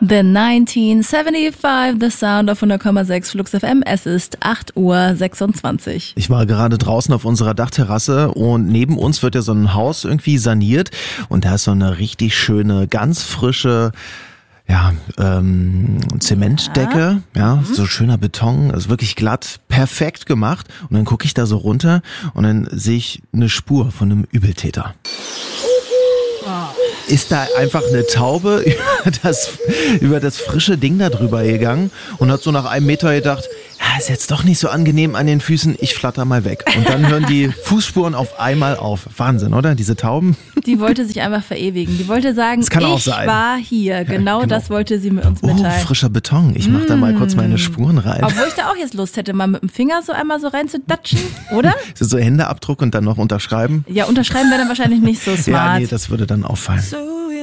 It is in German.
The 1975, The Sound auf 100,6 Flux FM. Es ist 8:26 Uhr. Ich war gerade draußen auf unserer Dachterrasse und neben uns wird ja so ein Haus irgendwie saniert und da ist so eine richtig schöne, ganz frische Zementdecke, so schöner Beton, also wirklich glatt, perfekt gemacht. Und dann gucke ich da so runter und dann sehe ich eine Spur von einem Übeltäter. Ist da einfach eine Taube über das frische Ding da drüber gegangen und hat so nach einem Meter gedacht, ja, ist jetzt doch nicht so angenehm an den Füßen, ich flatter mal weg. Und dann hören die Fußspuren auf einmal auf. Wahnsinn, oder? Diese Tauben. Die wollte sich einfach verewigen. Die wollte sagen, ich war hier. Genau das wollte sie mit uns mitteilen. Oh, frischer Beton. Ich mach da mal kurz meine Spuren rein. Obwohl ich da auch jetzt Lust hätte, mal mit dem Finger so einmal so reinzudatschen, oder? So Händeabdruck und dann noch unterschreiben. Ja, unterschreiben wäre dann wahrscheinlich nicht so smart. Ja, nee, das würde dann auffallen. So